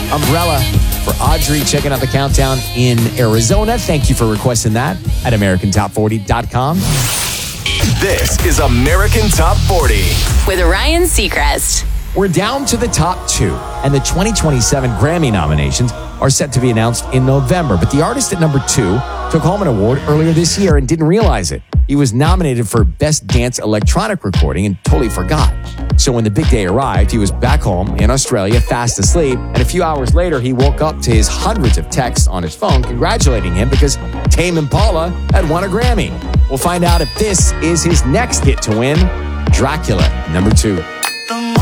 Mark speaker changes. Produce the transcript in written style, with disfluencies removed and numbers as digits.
Speaker 1: Umbrella for Audrey. Checking out the countdown in Arizona. Thank you for requesting that at AmericanTop40.com.
Speaker 2: This is American Top 40
Speaker 3: with Ryan Seacrest.
Speaker 1: We're down to the top 2, and the 2027 Grammy nominations are set to be announced in November. But the artist at number 2 took home an award earlier this year and didn't realize it. He was nominated for Best Dance Electronic Recording and totally forgot. So when the big day arrived, he was back home in Australia, fast asleep, and a few hours later, he woke up to his hundreds of texts on his phone congratulating him because Tame Impala had won a Grammy. We'll find out if this is his next hit to win. Dracula, number 2.